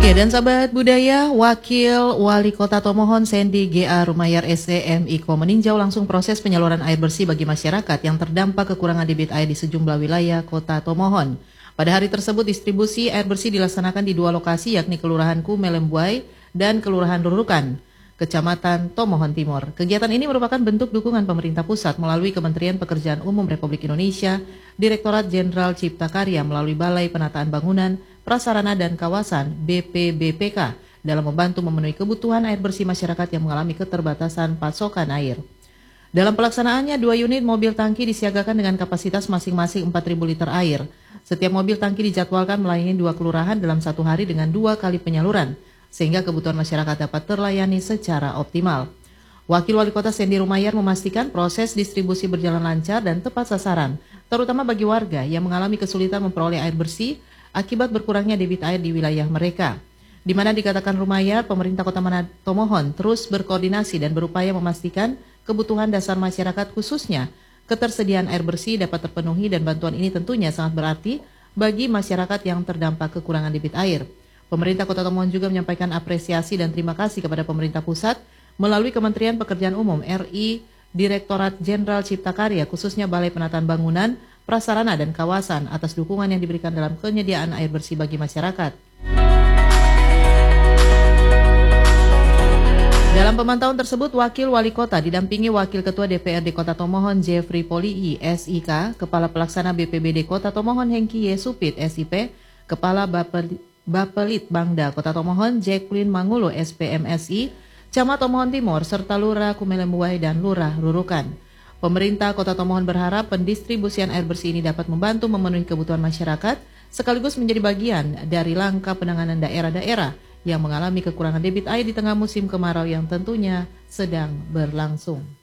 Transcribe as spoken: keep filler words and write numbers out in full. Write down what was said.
Ya, dan sahabat budaya, Wakil Wali Kota Tomohon Sandy G A Rumayar S E M I K O meninjau langsung proses penyaluran air bersih bagi masyarakat yang terdampak kekurangan debit air di sejumlah wilayah Kota Tomohon. Pada hari tersebut distribusi air bersih dilaksanakan di dua lokasi, yakni Kelurahan Kumelembuai dan Kelurahan Rurukan, Kecamatan Tomohon Timur. Kegiatan ini merupakan bentuk dukungan pemerintah pusat melalui Kementerian Pekerjaan Umum Republik Indonesia, Direktorat Jenderal Cipta Karya melalui Balai Penataan Bangunan, Prasarana dan Kawasan B P B P K dalam membantu memenuhi kebutuhan air bersih masyarakat yang mengalami keterbatasan pasokan air. Dalam pelaksanaannya, dua unit mobil tangki disiagakan dengan kapasitas masing-masing empat ribu liter air. Setiap mobil tangki dijadwalkan melayani dua kelurahan dalam satu hari dengan dua kali penyaluran, sehingga kebutuhan masyarakat dapat terlayani secara optimal. Wakil Wali Kota Sandy Rumayar memastikan proses distribusi berjalan lancar dan tepat sasaran, terutama bagi warga yang mengalami kesulitan memperoleh air bersih akibat berkurangnya debit air di wilayah mereka. Di mana dikatakan Rumayar, pemerintah Kota Tomohon terus berkoordinasi dan berupaya memastikan kebutuhan dasar masyarakat, khususnya ketersediaan air bersih, dapat terpenuhi, dan bantuan ini tentunya sangat berarti bagi masyarakat yang terdampak kekurangan debit air. Pemerintah Kota Tomohon juga menyampaikan apresiasi dan terima kasih kepada pemerintah pusat melalui Kementerian Pekerjaan Umum R I, Direktorat Jenderal Cipta Karya, khususnya Balai Penataan Bangunan, Prasarana dan Kawasan atas dukungan yang diberikan dalam penyediaan air bersih bagi masyarakat. Dalam pemantauan tersebut, Wakil Wali Kota didampingi Wakil Ketua D P R D Kota Tomohon Jeffrey Polii S I K, Kepala Pelaksana B P B D Kota Tomohon Hengki Yesupit S I P, Kepala Bapel, Bapelit Bangda Kota Tomohon Jacqueline Mangulo S P M S I, Camat Tomohon Timur, serta Lurah Kumelembuai dan Lurah Rurukan. Pemerintah Kota Tomohon berharap pendistribusian air bersih ini dapat membantu memenuhi kebutuhan masyarakat, sekaligus menjadi bagian dari langkah penanganan daerah-daerah yang mengalami kekurangan debit air di tengah musim kemarau yang tentunya sedang berlangsung.